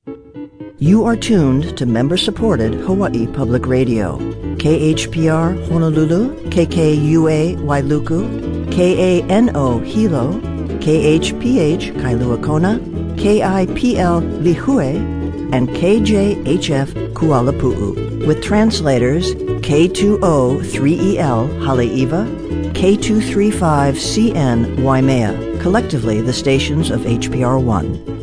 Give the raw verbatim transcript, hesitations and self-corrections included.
You are tuned to member-supported Hawaii Public Radio. K H P R Honolulu, K K U A Wailuku, K A N O Hilo, K H P H Kailua Kona, K I P L Lihue, and K J H F Kualapu'u, with translators K two O three E L Haleiwa, K two three five C N Waimea, collectively the stations of H P R one.